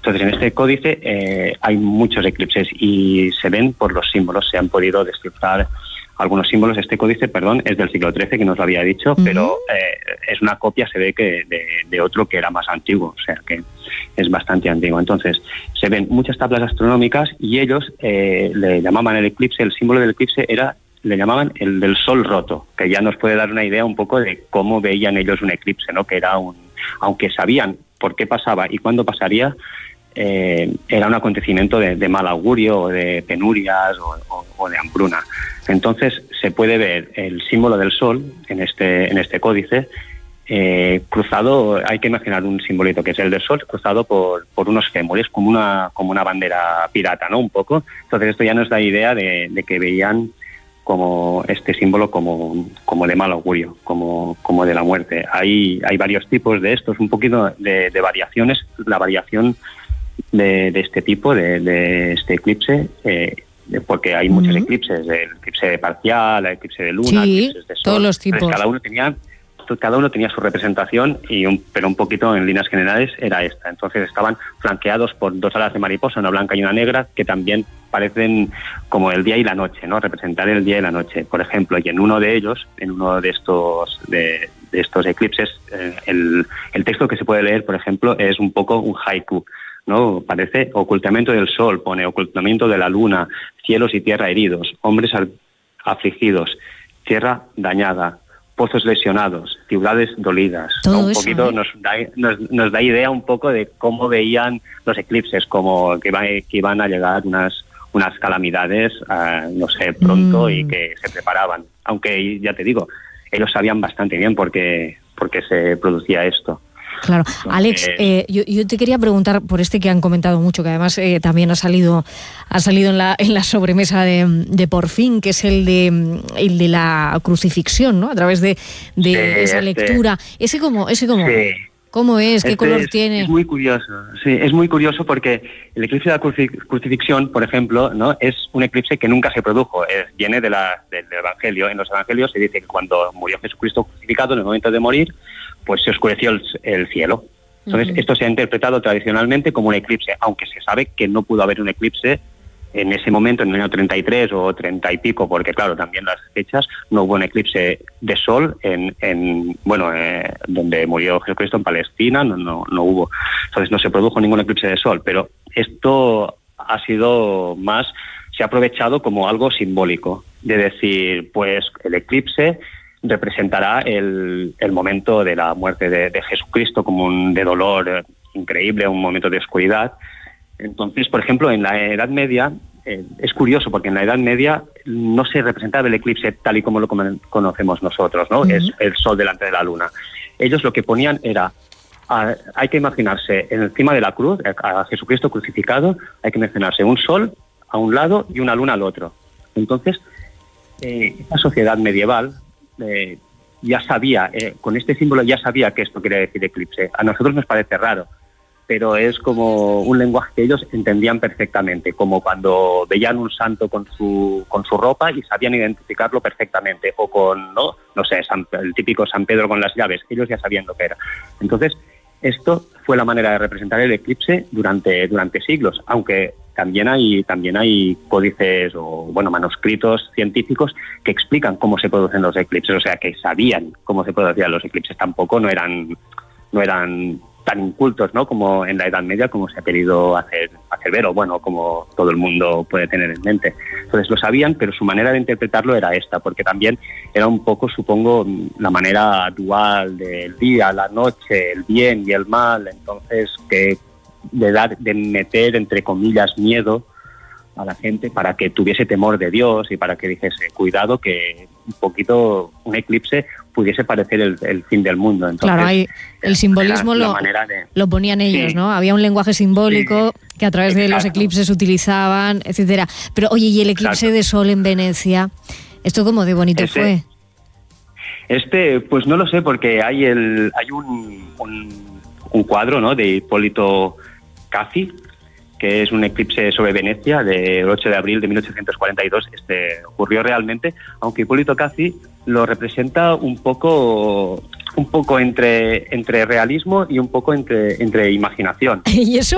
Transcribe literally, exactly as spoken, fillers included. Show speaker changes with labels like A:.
A: Entonces, en este códice eh, hay muchos eclipses y se ven por los símbolos. Se han podido descifrar algunos símbolos. Este códice, perdón, es del siglo trece, que nos lo había dicho, uh-huh. pero eh, es una copia, se ve que de, de otro que era más antiguo, o sea que es bastante antiguo. Entonces, se ven muchas tablas astronómicas y ellos eh, le llamaban el eclipse, el símbolo del eclipse era, le llamaban el del sol roto, que ya nos puede dar una idea un poco de cómo veían ellos un eclipse, ¿no? Que era un, aunque sabían por qué pasaba y cuándo pasaría, Eh, era un acontecimiento de, de mal augurio o de penurias o, o, o de hambruna. Entonces se puede ver el símbolo del sol en este, en este códice eh, cruzado, hay que imaginar un simbolito que es el del sol cruzado por, por unos fémures, como una, como una bandera pirata, ¿no? Un poco. Entonces esto ya nos da idea de, de que veían como este símbolo como, como de mal augurio, como, como de la muerte. Hay, hay varios tipos de estos, un poquito de, de variaciones. La variación De, de este tipo, de, de este eclipse, eh, porque hay muchos uh-huh. eclipses, el eclipse parcial, el eclipse de luna,
B: sí,
A: eclipses de sol.
B: Todos los tipos.
A: Entonces, cada uno tenía, cada uno tenía su representación, y un, pero un poquito en líneas generales era esta. Entonces estaban flanqueados por dos alas de mariposa, una blanca y una negra, que también parecen como el día y la noche, ¿no? Representar el día y la noche, por ejemplo. Y en uno de ellos, en uno de estos de, de estos eclipses, eh, el, el texto que se puede leer, por ejemplo, es un poco un haiku, ¿no? Parece ocultamiento del sol, pone ocultamiento de la luna, cielos y tierra heridos, hombres afligidos, tierra dañada, pozos lesionados, ciudades dolidas.
B: Todo
A: ¿no? Un
B: eso,
A: poquito
B: ¿eh?
A: nos, da, nos, nos da idea un poco de cómo veían los eclipses, como que, va, que iban a llegar unas, unas calamidades, uh, no sé, pronto mm. y que se preparaban. Aunque, ya te digo, ellos sabían bastante bien por qué, por qué se producía esto.
B: Claro. Alex, eh, yo, yo te quería preguntar por este que han comentado mucho, que además eh, también ha salido ha salido en la en la sobremesa de, de Por Fin, que es el de el de la crucifixión, ¿no? A través de, de sí, esa este, lectura. Ese cómo, ese cómo, sí. ¿Cómo es? ¿Qué este color
A: es,
B: tiene?
A: Es muy curioso. Sí, es muy curioso porque el eclipse de la crucifixión, por ejemplo, ¿no? Es un eclipse que nunca se produjo. Es, viene de la, del Evangelio. En los Evangelios se dice que cuando murió Jesucristo crucificado, en el momento de morir, pues se oscureció el, el cielo. Entonces, uh-huh. esto se ha interpretado tradicionalmente como un eclipse, aunque se sabe que no pudo haber un eclipse en ese momento, en el año treinta y tres o treinta y pico, porque claro, también las fechas, no hubo un eclipse de sol en, en bueno, eh, donde murió Jesucristo, en Palestina, no, no, no hubo. Entonces no se produjo ningún eclipse de sol, pero esto ha sido más, se ha aprovechado como algo simbólico, de decir, pues el eclipse representará el, el momento de la muerte de, de Jesucristo como un de dolor increíble, un momento de oscuridad. Entonces, por ejemplo, en la Edad Media, eh, es curioso porque en la Edad Media no se representaba el eclipse tal y como lo conocemos nosotros, ¿no? Uh-huh. Es el sol delante de la luna. Ellos lo que ponían era, a, hay que imaginarse encima de la cruz, a Jesucristo crucificado, hay que imaginarse un sol a un lado y una luna al otro. Entonces, eh, esta sociedad medieval eh, ya sabía, eh, con este símbolo ya sabía que esto quería decir eclipse. A nosotros nos parece raro, pero es como un lenguaje que ellos entendían perfectamente, como cuando veían un santo con su con su ropa y sabían identificarlo perfectamente, o con, no, no sé, San, el típico San Pedro con las llaves, ellos ya sabían lo que era. Entonces, esto fue la manera de representar el eclipse durante durante siglos, aunque también hay también hay códices o bueno manuscritos científicos que explican cómo se producen los eclipses, o sea, que sabían cómo se producían los eclipses, tampoco no eran no eran tan incultos, ¿no? Como en la Edad Media, como se ha querido hacer, hacer ver, o bueno, como todo el mundo puede tener en mente. Entonces lo sabían, pero su manera de interpretarlo era esta, porque también era un poco, supongo, la manera dual del día, la noche, el bien y el mal, entonces que de dar, de meter, entre comillas, miedo a la gente para que tuviese temor de Dios y para que dijese, cuidado, que un poquito un eclipse pudiese parecer el, el fin del mundo. Entonces,
B: claro, hay el simbolismo lo, de... lo ponían ellos, sí. ¿no? Había un lenguaje simbólico sí. que a través Exacto. de los eclipses utilizaban, etcétera. Pero oye, ¿y el eclipse Exacto. de sol en Venecia? ¿Esto cómo de bonito
A: este,
B: fue?
A: Este, pues no lo sé, porque hay el hay un, un, un cuadro, ¿no? de Hipólito Caffi, que es un eclipse sobre Venecia del ocho de abril de mil ochocientos cuarenta y dos. Este ocurrió realmente, aunque Hipólito Caffi lo representa un poco un poco entre entre realismo y un poco entre entre imaginación.
B: ¿Y eso?